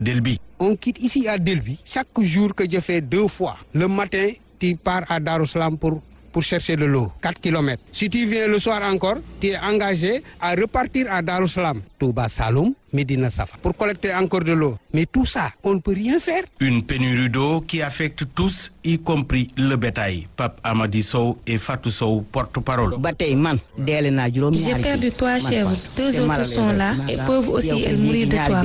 Delbi. On quitte ici à Delbi. Chaque jour que je fais 2 fois, le matin, tu pars à Darussalam pour chercher de l'eau, 4 km. Si tu viens le soir encore, tu es engagé à repartir à Darussalam, Touba Saloum, Medina Safa, pour collecter encore de l'eau. Mais tout ça, on ne peut rien faire. Une pénurie d'eau qui affecte tous, y compris le bétail. Pape Amadi Sow et Fatou Sow, porte-parole. J'ai perdu 3 chèvres, 2 autres sont là et peuvent aussi mourir de soif.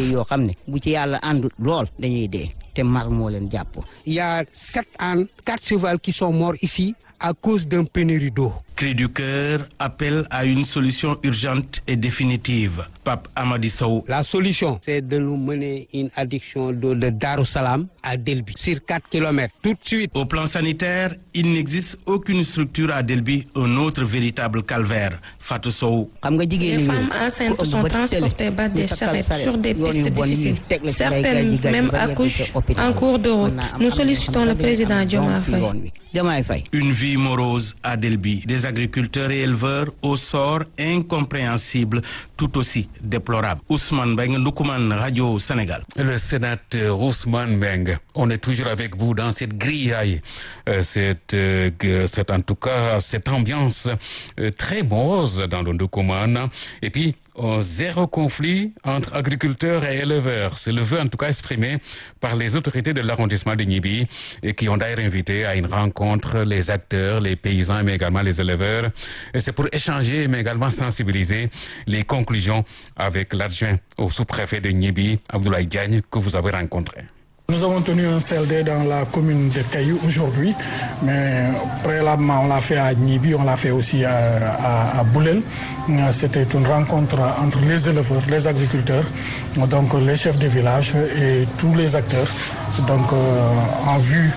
Il y a 7 ânes, 4 chevaux qui sont morts ici à cause d'un pénurie d'eau. Cri du cœur appelle à une solution urgente et définitive. Pape Amadi Sow. La solution, c'est de nous mener une adduction d'eau de Darussalam à Delbi, sur 4 km, tout de suite. Au plan sanitaire, il n'existe aucune structure à Delbi, un autre véritable calvaire. Fatou Sow. Les femmes enceintes sont transportées par des charrettes sur des pistes difficiles. Certaines même accouchent en cours de route. Nous sollicitons le président Diomaye Faye. Une vie morose à Delbi. Des agriculteurs et éleveurs au sort incompréhensible, tout aussi déplorable. Ousmane Beng, Ndoukoumane, Radio Sénégal. Le sénateur Ousmane Beng, on est toujours avec vous dans cette grillaille, cette en tout cas cette ambiance très morose dans le Ndoukoumane. Et puis zéro conflit entre agriculteurs et éleveurs. C'est le vœu en tout cas exprimé par les autorités de l'arrondissement de Gniby et qui ont d'ailleurs invité à une rencontre les acteurs, les paysans mais également les éleveurs. Et c'est pour échanger mais également sensibiliser les conclusions avec l'adjoint au sous-préfet de Gniby, Abdoulaye Diagne, que vous avez rencontré. Nous avons tenu un CLD dans la commune de Caillou aujourd'hui, mais préalablement on l'a fait à Gniby, on l'a fait aussi à Boulel. C'était une rencontre entre les éleveurs, les agriculteurs, donc les chefs de village et tous les acteurs, donc en vue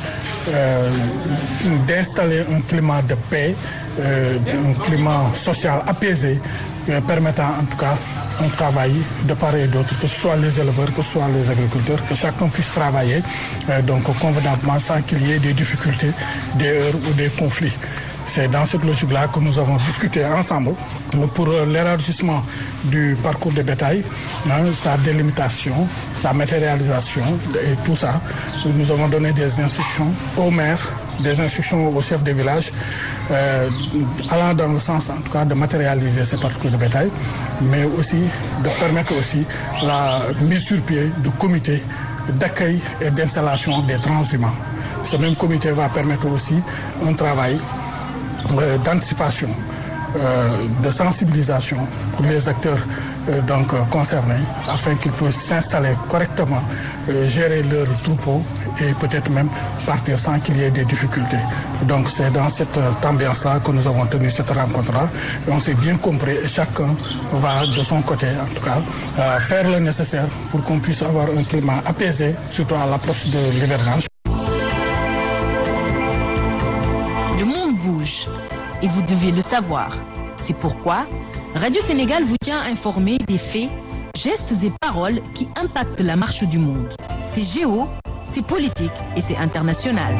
d'installer un climat de paix, un climat social apaisé, permettant en tout cas un travail de part et d'autre, que ce soit les éleveurs, que ce soit les agriculteurs, que chacun puisse travailler donc convenablement sans qu'il y ait des difficultés, des heurts ou des conflits. C'est dans cette logique-là que nous avons discuté ensemble pour l'élargissement du parcours de bétail, sa délimitation, sa matérialisation et tout ça. Nous avons donné des instructions aux maires, des instructions aux chefs de village, allant dans le sens en tout cas de matérialiser ces parcours de bétail, mais aussi de permettre aussi la mise sur pied de comités d'accueil et d'installation des transhumants. Ce même comité va permettre aussi un travail d'anticipation, de sensibilisation pour les acteurs concernés, afin qu'ils puissent s'installer correctement, gérer leurs troupeaux et peut-être même partir sans qu'il y ait des difficultés. Donc c'est dans cette ambiance-là que nous avons tenu cette rencontre-là. Et on s'est bien compris et chacun va de son côté, en tout cas, faire le nécessaire pour qu'on puisse avoir un climat apaisé, surtout à l'approche de l'hivernage. Le monde bouge et vous devez le savoir. C'est pourquoi Radio Sénégal vous tient informé des faits, gestes et paroles qui impactent la marche du monde. C'est géo, c'est politique et c'est international.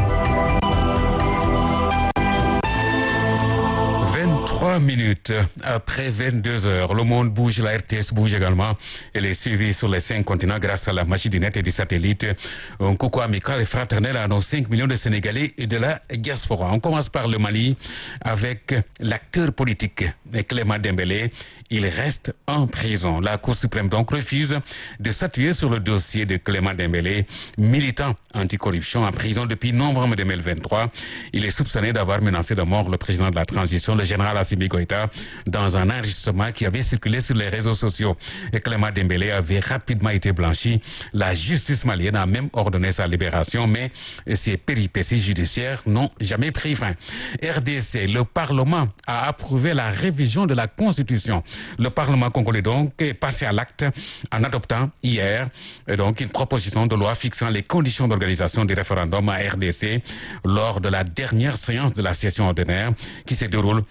3 minutes après 22 heures, le monde bouge, la RTS bouge également. Elle est suivie sur les 5 continents grâce à la magie du net et du satellite. Un coucou amical et fraternel à nos 5 millions de Sénégalais et de la diaspora. On commence par le Mali avec l'acteur politique Clément Dembélé. Il reste en prison. La Cour suprême donc refuse de statuer sur le dossier de Clément Dembélé, militant anticorruption en prison depuis novembre 2023. Il est soupçonné d'avoir menacé de mort le président de la transition, le général Assimi Goïta, dans un enregistrement qui avait circulé sur les réseaux sociaux. Et Clément Dembélé avait rapidement été blanchi. La justice malienne a même ordonné sa libération, mais ces péripéties judiciaires n'ont jamais pris fin. RDC, le Parlement a approuvé la révision de la Constitution. Le Parlement congolais donc est passé à l'acte en adoptant hier donc une proposition de loi fixant les conditions d'organisation du référendum à RDC lors de la dernière séance de la session ordinaire qui se déroule de mars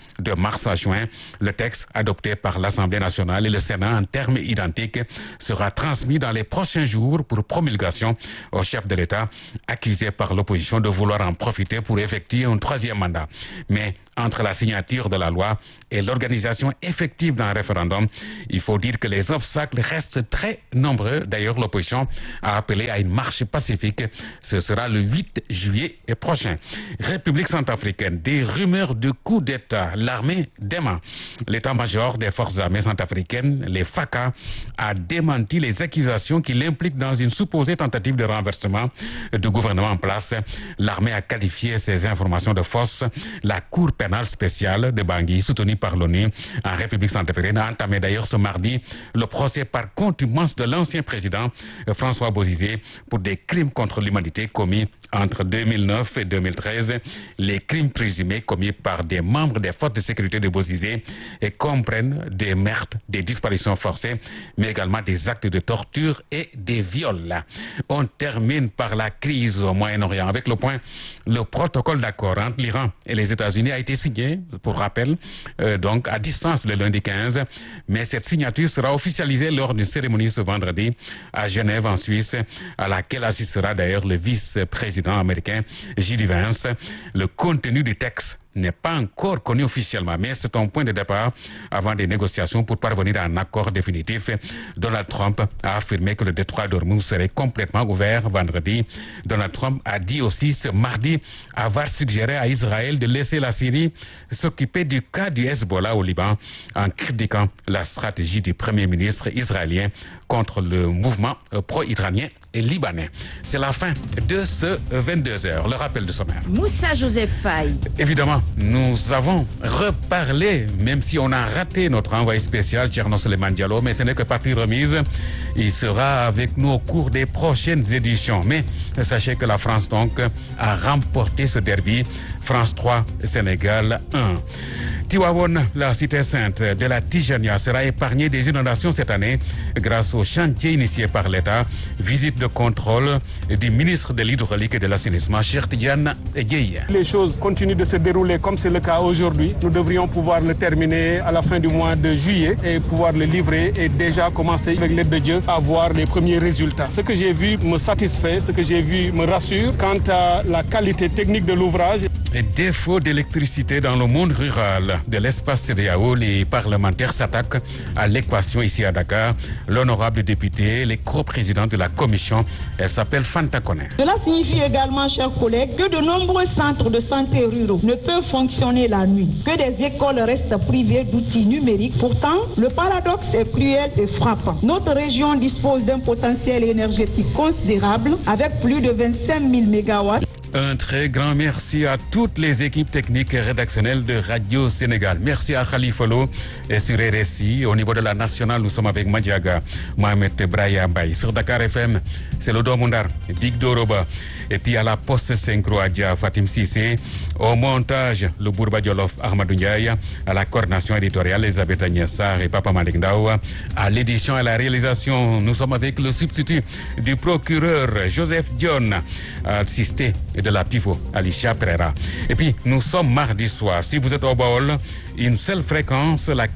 mars à juin. Le texte adopté par l'Assemblée nationale et le Sénat en termes identiques sera transmis dans les prochains jours pour promulgation au chef de l'État, accusé par l'opposition de vouloir en profiter pour effectuer un troisième mandat. Mais entre la signature de la loi et l'organisation effective d'un référendum, il faut dire que les obstacles restent très nombreux. D'ailleurs, l'opposition a appelé à une marche pacifique. Ce sera le 8 juillet prochain. République centrafricaine, des rumeurs de coup d'État. L'armée dément. L'état-major des forces armées centrafricaines, les FACA, a démenti les accusations qui l'impliquent dans une supposée tentative de renversement du gouvernement en place. L'armée a qualifié ces informations de fausses. La Cour pénale spéciale de Bangui, soutenue par l'ONU en République centrafricaine, a entamé d'ailleurs ce mardi le procès par contumace de l'ancien président François Bozizé pour des crimes contre l'humanité commis entre 2009 et 2013. Les crimes présumés commis par des membres des forces de sécurité de Bozizé et comprennent des meurtres, des disparitions forcées, mais également des actes de torture et des viols. On termine par la crise au Moyen-Orient. Avec le point, le protocole d'accord entre l'Iran et les États-Unis a été signé, pour rappel, donc à distance le lundi 15, mais cette signature sera officialisée lors d'une cérémonie ce vendredi à Genève, en Suisse, à laquelle assistera d'ailleurs le vice-président américain J.D. Vance. Le contenu du texte n'est pas encore connu officiellement, mais c'est un point de départ avant des négociations pour parvenir à un accord définitif. Donald Trump a affirmé que le détroit d'Ormuz serait complètement ouvert vendredi. Donald Trump a dit aussi ce mardi avoir suggéré à Israël de laisser la Syrie s'occuper du cas du Hezbollah au Liban, en critiquant la stratégie du Premier ministre israélien contre le mouvement pro-iranien et libanais. C'est la fin de ce 22h. Le rappel de sommaire. Moussa Joseph Faye. Évidemment, nous avons reparlé, même si on a raté notre envoyé spécial, Tcherno Souleymane Diallo, mais ce n'est que partie remise. Il sera avec nous au cours des prochaines éditions. Mais sachez que la France, donc, a remporté ce derby. France 3, Sénégal 1. Tivaouane, la cité sainte de la Tijania, sera épargnée des inondations cette année grâce au chantier initié par l'État. Visite de contrôle du ministre de l'Hydraulique et de l'Assainissement, Cheikh Tidiane Dièye. Les choses continuent de se dérouler comme c'est le cas aujourd'hui. Nous devrions pouvoir le terminer à la fin du mois de juillet et pouvoir le livrer et déjà commencer, avec l'aide de Dieu, à voir les premiers résultats. Ce que j'ai vu me satisfait, ce que j'ai vu me rassure quant à la qualité technique de l'ouvrage. Et défaut d'électricité dans le monde rural de l'espace CEDEAO, les parlementaires s'attaquent à l'équation ici à Dakar. L'honorable député, les co-présidents de la commission, elle s'appelle Fanta Koné. Cela signifie également, chers collègues, que de nombreux centres de santé ruraux ne peuvent fonctionner la nuit, que des écoles restent privées d'outils numériques. Pourtant, le paradoxe est cruel et frappant. Notre région dispose d'un potentiel énergétique considérable avec plus de 25 000 mégawatts. Un très grand merci à toutes les équipes techniques et rédactionnelles de Radio Sénégal. Merci à Khalifa Lo et sur RSI. Au niveau de la nationale, nous sommes avec Madiaga, Mohamed Braya Mbaye. Sur Dakar FM, c'est le Domundar, Big Doroba. Et puis à la poste synchro Adja Fatim Sissé. Au montage, le Bourba Diolof Ahmadou Ndiaye. À la coordination éditoriale, Elisabeth Agnessar et Papa Malik Ndaoua. À l'édition et à la réalisation, nous sommes avec le substitut du procureur Joseph Dion, assisté de la pivot Alicia Pereira. Et puis, nous sommes mardi soir. Si vous êtes au Baol, une seule fréquence, la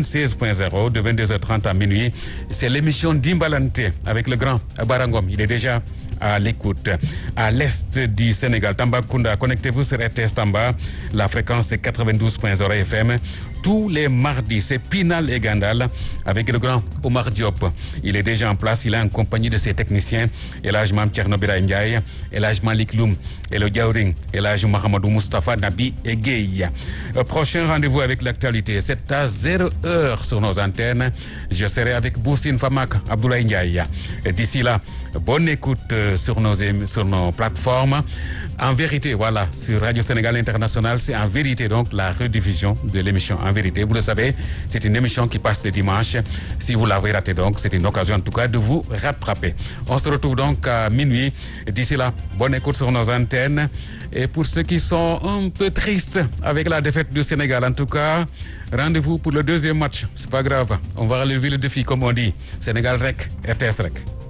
96.0 de 22h30 à minuit. C'est l'émission d'Imbalante avec le grand Barangom. Il est déjà à l'écoute. À l'est du Sénégal, Tambacounda, connectez-vous sur RTS Tamba. La fréquence est 92.0 FM. Tous les mardis, c'est Pinal et Gandal avec le grand Omar Diop. Il est déjà en place, il est en compagnie de ses techniciens, Elhaj Mam Thierno Birahim Ndiaye, Elhaj Malik Loum, Elo Diaouring, Elhaj Mahamadou Moustapha Nabi et Gueye. Prochain rendez-vous avec l'actualité, c'est à 0h sur nos antennes. Je serai avec Boussine Famak, Abdoulaye Ndiaye. D'ici là, bonne écoute sur nos plateformes. En vérité, voilà, sur Radio Sénégal International, c'est en vérité donc la rediffusion de l'émission. En vérité, vous le savez, c'est une émission qui passe le dimanche. Si vous l'avez raté donc, c'est une occasion en tout cas de vous rattraper. On se retrouve donc à minuit. D'ici là, bonne écoute sur nos antennes. Et pour ceux qui sont un peu tristes avec la défaite du Sénégal, en tout cas, rendez-vous pour le deuxième match. C'est pas grave, on va relever le défi comme on dit. Sénégal Rec, RTS Rec.